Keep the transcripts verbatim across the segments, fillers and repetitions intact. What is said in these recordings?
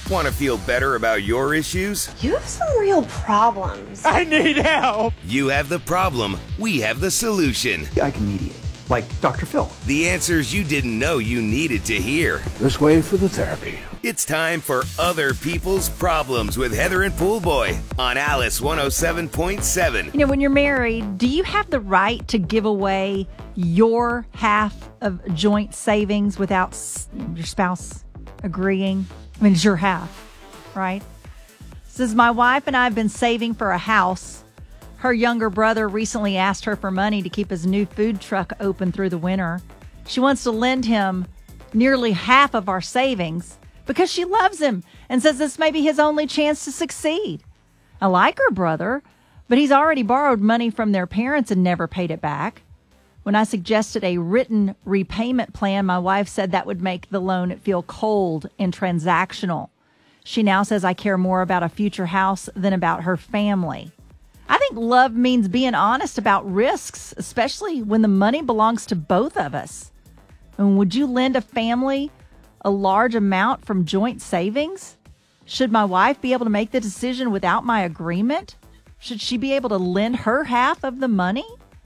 Want to feel better about your issues? You have some real problems. I need help. You have the problem, we have the solution. I can mediate, like Doctor Phil. The answers you didn't know you needed to hear. This way for the therapy. It's time for Other People's Problems with Heather and Poolboy on Alice one oh seven point seven. You know, when you're married, do you have the right to give away your half of joint savings without s- your spouse agreeing? I mean, it's your half, right? Says, my wife and I have been saving for a house. Her younger brother recently asked her for money to keep his new food truck open through the winter. She wants to lend him nearly half of our savings because she loves him and says this may be his only chance to succeed. I like her brother, but he's already borrowed money from their parents and never paid it back. When I suggested a written repayment plan, my wife said that would make the loan feel cold and transactional. She now says I care more about a future house than about her family. I think love means being honest about risks, especially when the money belongs to both of us. And would you lend a family a large amount from joint savings? Should my wife be able to make the decision without my agreement? Should she be able to lend her half of the money?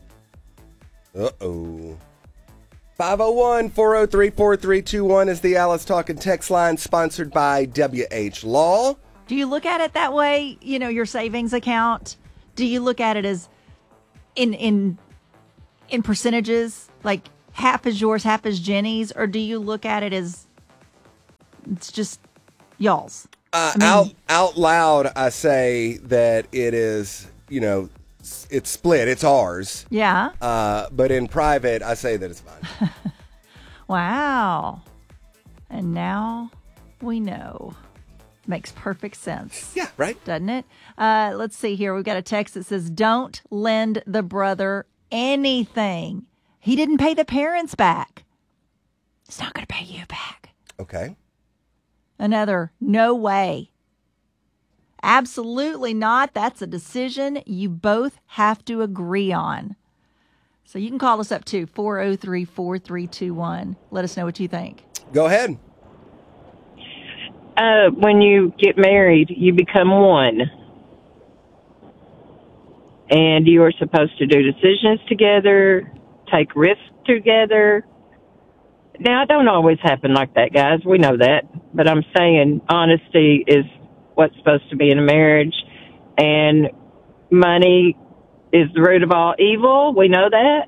Uh-oh. five oh one, four oh three, four three two one is the Alice Talking text line, sponsored by W H Law. Do you look at it that way? You know, your savings account? Do you look at it as in in in percentages? Like half is yours, half is Jenny's? Or do you look at it as it's just y'all's? Uh, I mean, out, out loud, I say that it is, you know, it's split. It's ours. Yeah. Uh, but in private, I say that it's mine. Wow. And now we know. Makes perfect sense. Yeah, right? Doesn't it? Uh, let's see here. We've got a text that says, don't lend the brother anything. He didn't pay the parents back. He's not going to pay you back. Okay. Another, no way. Absolutely not. That's a decision you both have to agree on. So you can call us up to four oh three, four three two one. Let us know what you think. Go ahead. Uh, when you get married, you become one. And you are supposed to do decisions together, take risks together. Now, it don't always happen like that, guys. We know that. But I'm saying honesty is what's supposed to be in a marriage. And money is the root of all evil. We know that.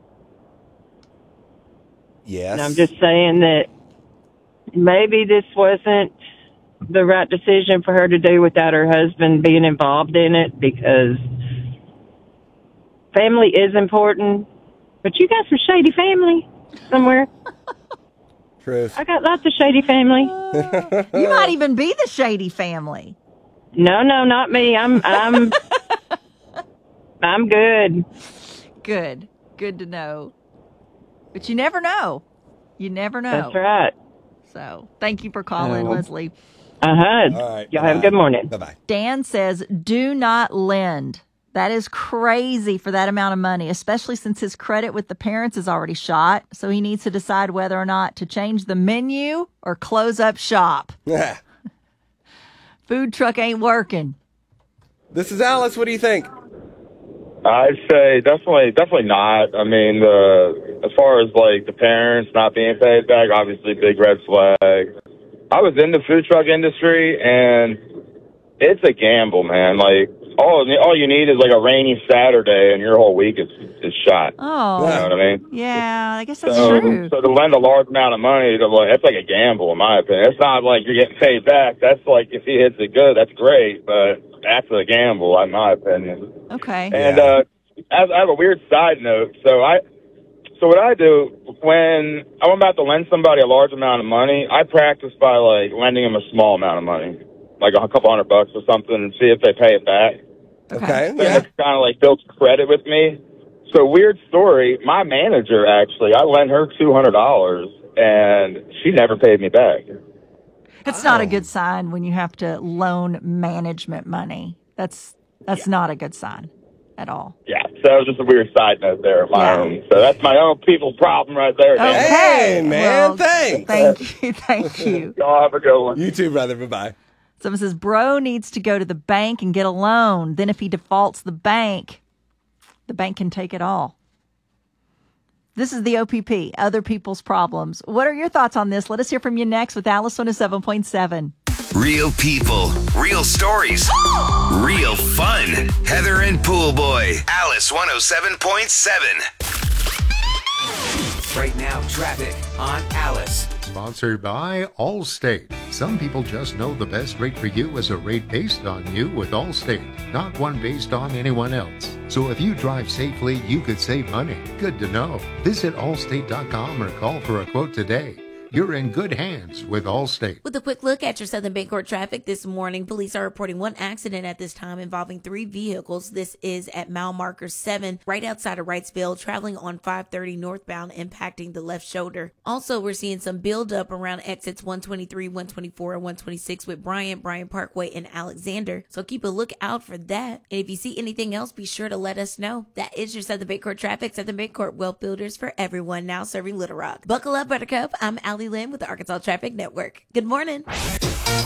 Yes. And I'm just saying that maybe this wasn't the right decision for her to do without her husband being involved in it, because family is important. But you got some shady family somewhere. Truth. I got lots of shady family. You might even be the shady family. No, no, not me. I'm, I'm, I'm good. Good. Good to know. But you never know. You never know. That's right. So thank you for calling, Oh. Leslie. Uh huh. All right. Y'all have a good morning. Bye-bye. Dan says, do not lend. That is crazy for that amount of money, especially since his credit with the parents is already shot. So he needs to decide whether or not to change the menu or close up shop. Food truck ain't working. This is Alice. What do you think? I'd say definitely, definitely not. I mean, the as far as like the parents not being paid back, obviously big red flag. I was in the food truck industry, and it's a gamble, man. Like all all you need is like a rainy Saturday, and your whole week is is shot. Oh, You know what I mean? yeah, I guess that's So, true. so to lend a large amount of money, to like, that's like a gamble, in my opinion. It's not like you're getting paid back. That's like if he hits it good, that's great, but that's a gamble, in my opinion. Okay. And Yeah. uh, I have, I have a weird side note. So I, so what I do when I'm about to lend somebody a large amount of money, I practice by like lending them a small amount of money, like a couple hundred bucks or something, and see if they pay it back. Okay. And Yeah. it's kind of like builds credit with me. So weird story. My manager actually, I lent her two hundred dollars, and she never paid me back. It's not a good sign when you have to loan management money. That's that's not a good sign at all. Yeah, So just a weird side note there of my Yeah. own. So that's my own people problem right there. Dan. Hey, man, Well, thanks. Thank you. Thank you. Y'all have a good one. You too, brother. Bye-bye. Someone says, bro needs to go to the bank and get a loan. Then if he defaults the bank, the bank can take it all. This is the O P P, other people's problems. What are your thoughts on this? Let us hear from you next with Alice one oh seven point seven. Real people, real stories, real fun. Heather and Pool Boy, Alice one oh seven point seven. Right now, traffic on Alice. Sponsored by Allstate. Some people just know the best rate for you is a rate based on you with Allstate, not one based on anyone else. So if you drive safely, you could save money. Good to know. Visit allstate dot com or call for a quote today. You're in good hands with Allstate. With a quick look at your Southern Bancorp traffic this morning, police are reporting one accident at this time involving three vehicles. This is at mile marker seven, right outside of Wrightsville, traveling on five thirty northbound, impacting the left shoulder. Also, we're seeing some buildup around exits one twenty-three, one twenty-four, and one twenty-six with Bryant, Bryant Parkway, and Alexander. So keep a look out for that. And if you see anything else, be sure to let us know. That is your Southern Bancorp traffic. Southern Bancorp, wealth builders for everyone, now serving Little Rock. Buckle up, Buttercup. I'm Allie Lynn with the Arkansas Traffic Network. Good morning.